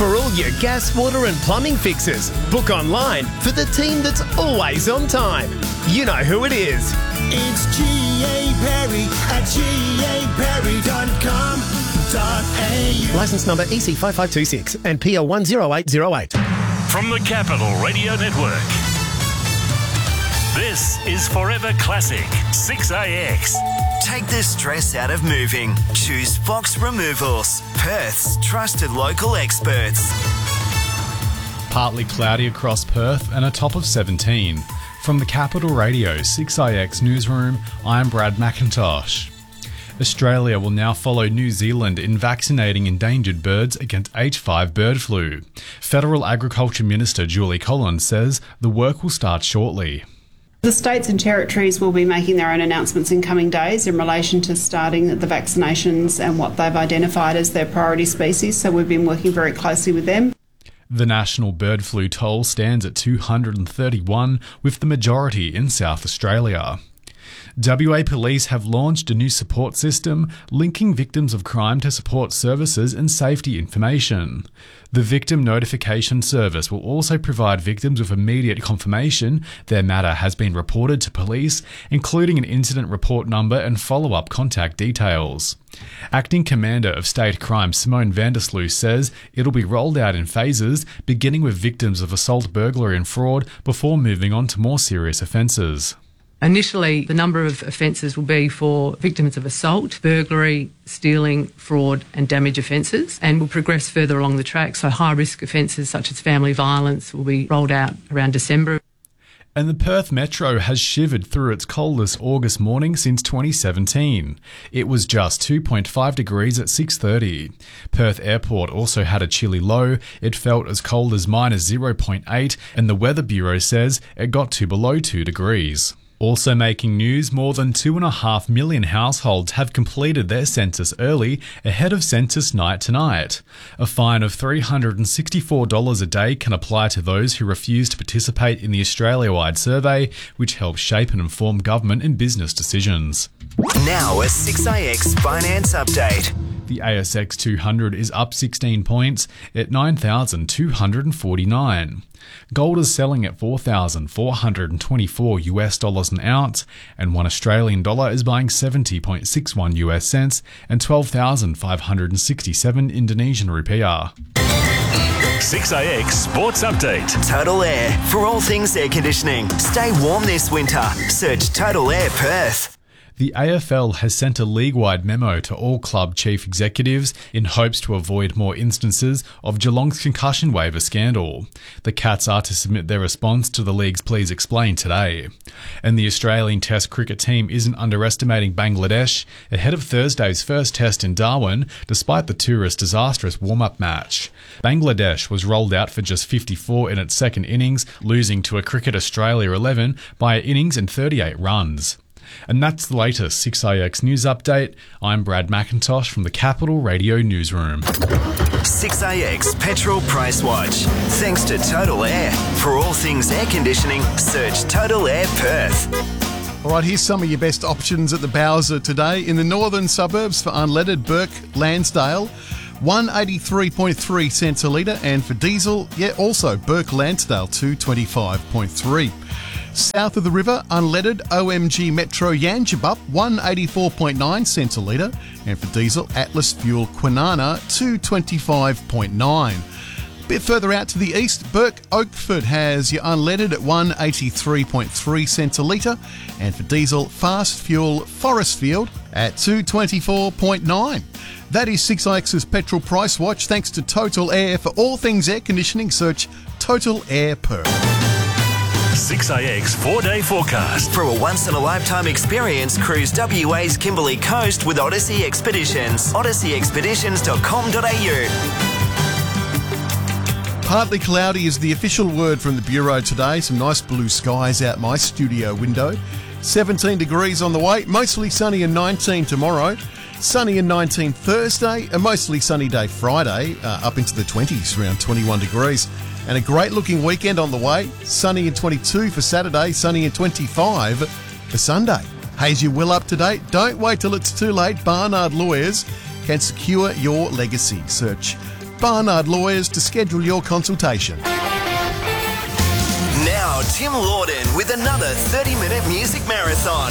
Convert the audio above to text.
For all your gas, water and plumbing fixes, book online for the team that's always on time. You know who it is. It's G.A. Perry at gaperry.com.au. Licence number EC5526 and PL 10808. From the Capital Radio Network, this is Forever Classic 6AX. Take the stress out of moving. Choose Fox Removals, Perth's trusted local experts. Partly cloudy across Perth and a top of 17. From the Capital Radio 6IX newsroom, I'm Brad McIntosh. Australia will now follow New Zealand in vaccinating endangered birds against H5 bird flu. Federal Agriculture Minister Julie Collins says the work will start shortly. The states and territories will be making their own announcements in coming days in relation to starting the vaccinations and what they've identified as their priority species, so we've been working very closely with them. The national bird flu toll stands at 231, with the majority in South Australia. WA Police have launched a new support system linking victims of crime to support services and safety information. The Victim Notification Service will also provide victims with immediate confirmation their matter has been reported to police, including an incident report number and follow-up contact details. Acting Commander of State Crime Simone Vandersloot says it'll be rolled out in phases, beginning with victims of assault, burglary and fraud before moving on to more serious offences. Initially, the number of offences will be for victims of assault, burglary, stealing, fraud and damage offences, and will progress further along the track. So high-risk offences such as family violence will be rolled out around December. And the Perth Metro has shivered through its coldest August morning since 2017. It was just 2.5 degrees at 6:30. Perth Airport also had a chilly low. It felt as cold as minus 0.8, and the Weather Bureau says it got to below 2 degrees. Also making news, more than 2.5 million households have completed their census early ahead of census night tonight. A fine of $364 a day can apply to those who refuse to participate in the Australia-wide survey, which helps shape and inform government and business decisions. Now a 6IX Finance Update. The ASX 200 is up 16 points at 9,249. Gold is selling at $4,424 an ounce, and $1 Australian dollar is buying 70.61 US cents and 12,567 Indonesian rupiah. 6AX Sports Update. Total Air, for all things air conditioning. Stay warm this winter. Search Total Air Perth. The AFL has sent a league-wide memo to all club chief executives in hopes to avoid more instances of Geelong's concussion waiver scandal. The Cats are to submit their response to the league's Please Explain today. And the Australian Test cricket team isn't underestimating Bangladesh ahead of Thursday's first test in Darwin, despite the tourist disastrous warm-up match. Bangladesh was rolled out for just 54 in its second innings, losing to a Cricket Australia 11 by an innings and 38 runs. And that's the latest 6IX News Update. I'm Brad McIntosh from the Capital Radio Newsroom. 6IX Petrol Price Watch. Thanks to Total Air. For all things air conditioning, search Total Air Perth. All right, here's some of your best options at the Bowser today. In the northern suburbs for unleaded, Burke Lansdale, 183.3 cents a litre, and for diesel, also Burke Lansdale, 225.3. South of the river, unleaded, OMG Metro Yangebup, 184.9 cents a litre, and for diesel, Atlas Fuel Kwinana, 225.9. Bit further out to the east, Burke Oakford has your unleaded at 183.3 cents a litre, and for diesel, Fast Fuel Forestfield at 224.9. That is 6IX's Petrol Price Watch, thanks to Total Air. For all things air conditioning, search Total Air Perth. 6AX 4-day forecast. For a once-in-a-lifetime experience, cruise WA's Kimberley Coast with Odyssey Expeditions. odysseyexpeditions.com.au. Partly cloudy is the official word from the Bureau today. Some nice blue skies out my studio window. 17 degrees on the way, mostly sunny and 19 tomorrow. Sunny and 19 Thursday, a mostly sunny day Friday, up into the 20s, around 21 degrees. And a great looking weekend on the way. Sunny and 22 for Saturday, sunny and 25 for Sunday. Hey, is your will up to date? Don't wait till it's too late. Barnard Lawyers can secure your legacy. Search Barnard Lawyers to schedule your consultation. Now, Tim Lawden with another 30-minute music marathon.